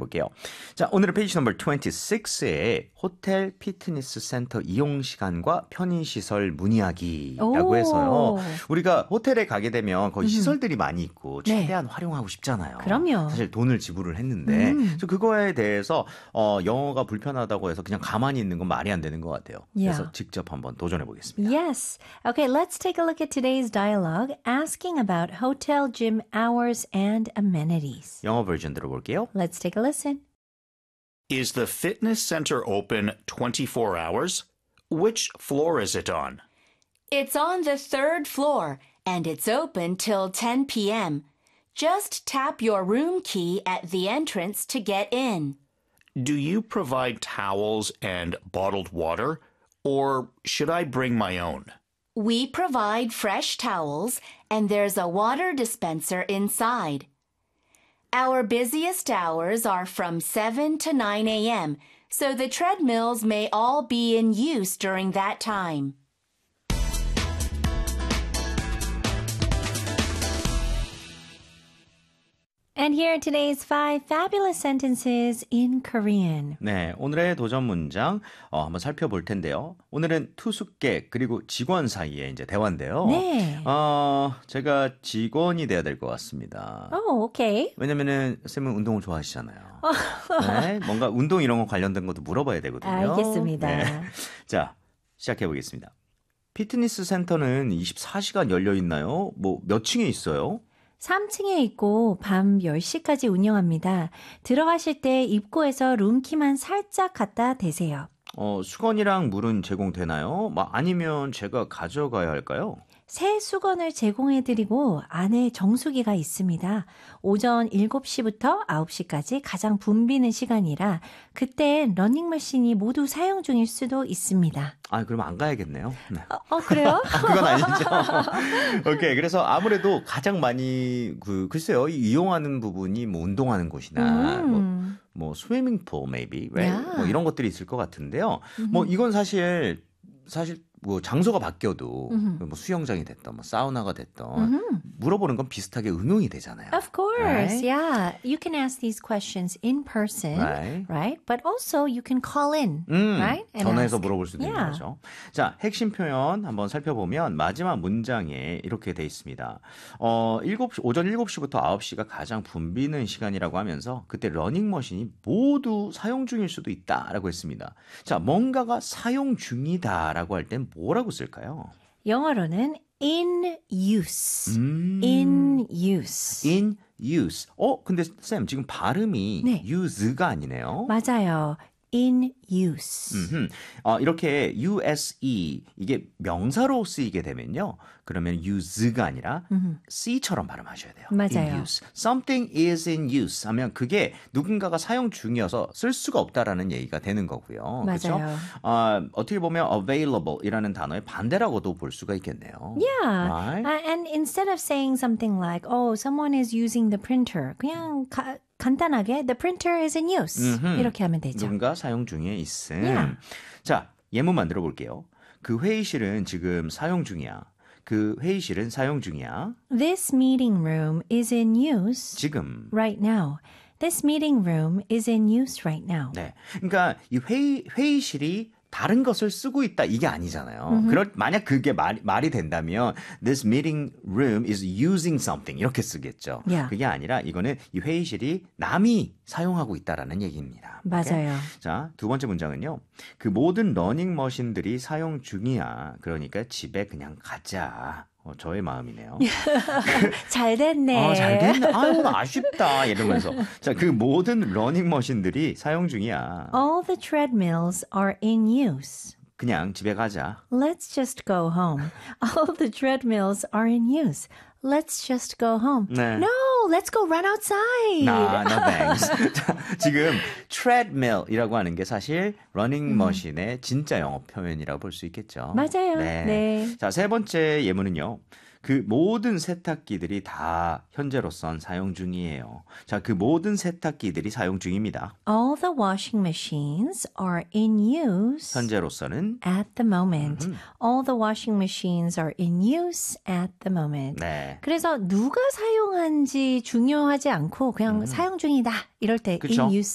볼게요. 자, 오늘은 페이지 넘버 26에 호텔 피트니스 센터 이용 시간과 편의시설 문의하기라고 해서요. 우리가 호텔에 가게 되면 거기 시설들이 많이 있고 최대한 활용하고 싶잖아요. 그럼요. 사실 돈을 지불을 했는데 그래서 그거에 대해서 영어가 불편하다고 해서 그냥 가만히 있는 건 말이 안 되는 것 같아요. 그래서 직접 한번 도전해 보겠습니다. Yes. Okay, let's take a look at today's dialogue asking about hotel gym hours and amenities. 영어 버전 들어볼게요. Let's take a listen. Is the fitness center open 24 hours? Which floor is it on? It's on the 3rd floor, and it's open till 10 p.m. Just tap your room key at the entrance to get in. Do you provide towels and bottled water? Or should I bring my own? We provide fresh towels, and there's a water dispenser inside. Our busiest hours are from 7 to 9 a.m., so the treadmills may all be in use during that time. And here are today's 5 fabulous sentences in Korean. 네, 오늘의 도전 문장 한번 살펴볼 텐데요. 오늘은 투숙객 그리고 직원 사이의 이제 대화인데요. 네. 제가 직원이 돼야 될 것 같습니다. Okay. 왜냐면은 쌤은 운동을 좋아하시잖아요. 네, 뭔가 운동 이런 거 관련된 것도 물어봐야 되거든요. 알겠습니다. 네. 자, 시작해 보겠습니다. 피트니스 센터는 24시간 열려 있나요? 뭐 몇 층에 있어요? 3층에 있고 밤 10시까지 운영합니다. 들어가실 때 입구에서 룸키만 살짝 갖다 대세요. 수건이랑 물은 제공되나요? 아니면 제가 가져가야 할까요? 새 수건을 제공해드리고 안에 정수기가 있습니다. 오전 7시부터 9시까지 가장 붐비는 시간이라 그때 러닝머신이 모두 사용 중일 수도 있습니다. 그럼 안 가야겠네요. 네. 그래요? 그건 아니죠. 오케이. 그래서 아무래도 가장 많이 글쎄요. 이용하는 부분이 뭐 운동하는 곳이나 뭐 스위밍 풀 maybe, right? 뭐 이런 것들이 있을 것 같은데요. 뭐 이건 사실 뭐 장소가 바뀌어도 뭐 수영장이 됐던 뭐 사우나가 됐던 물어보는 건 비슷하게 응용이 되잖아요. Of course, right? yeah. You can ask these questions in person, right? But also you can call in, right? And 전화해서 ask. 물어볼 수도 있는 거죠. 자, 핵심 표현 한번 살펴보면 마지막 문장에 이렇게 돼 있습니다. 오전 7시부터 9시가 가장 붐비는 시간이라고 하면서 그때 러닝머신이 모두 사용 중일 수도 있다라고 했습니다. 자, 뭔가가 사용 중이다라고 할 땐 뭐라고 쓸까요? 영어로는 in use. In use. In use. 근데 쌤 지금 발음이 use가 아니네요. 맞아요. In use. 이렇게 use 이게 명사로 쓰이게 되면요. 그러면 use가 아니라 C처럼 발음하셔야 돼요. 맞아요. In use. Something is in use 하면 그게 누군가가 사용 중이어서 쓸 수가 없다라는 얘기가 되는 거고요. 맞아요. 그렇죠? 어떻게 보면 available이라는 단어의 반대라고도 볼 수가 있겠네요. Yeah. Right? And instead of saying something like, someone is using the printer. 그냥 간단하게 the printer is in use. 이렇게 하면 되죠. 누군가 사용 중에 있음. Yeah. 자, 예문 만들어 볼게요. 그 회의실은 지금 사용 중이야. 그 회의실은 사용 중이야. This meeting room is in use 지금. right now. This meeting room is in use right now. 네. 그러니까 이 회의실이 다른 것을 쓰고 있다 이게 아니잖아요. 만약 그게 말이 된다면 this meeting room is using something 이렇게 쓰겠죠. Yeah. 그게 아니라 이거는 이 회의실이 남이 사용하고 있다라는 얘기입니다. 맞아요. 오케이? 자, 두 번째 문장은요. 그 모든 러닝머신들이 사용 중이야. 그러니까 집에 그냥 가자. 저의 마음이네요. 잘 됐네. 잘 됐네. 아쉽다. 이러면서. 자, 그 모든 러닝머신들이 사용 중이야. All the treadmills are in use. 그냥 집에 가자. Let's just go home. All the treadmills are in use. Let's just go home. 네. No, let's go run outside. No thanks. 자, 지금 treadmill이라고 하는 게 사실 러닝머신의 진짜 영어 표현이라고 볼 수 있겠죠. 맞아요. 네. 네. 자, 세 번째 예문은요. 그 모든 세탁기들이 다 현재로선 사용 중이에요. 자, 그 모든 세탁기들이 사용 중입니다. All the washing machines are in use 현재로서는 at the moment. All the washing machines are in use at the moment. 네. 그래서 누가 사용한지 중요하지 않고 그냥 사용 중이다. 이럴 때 그쵸? in use